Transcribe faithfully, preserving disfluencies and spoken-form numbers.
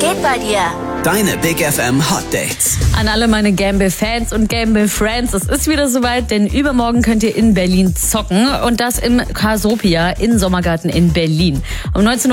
geht bei dir? Deine Big F M Hot Dates. An alle meine Gamble-Fans und Gamble-Friends, es ist wieder soweit, denn übermorgen könnt ihr in Berlin zocken und das im Casopia in Sommergarten in Berlin. Um neunzehn Uhr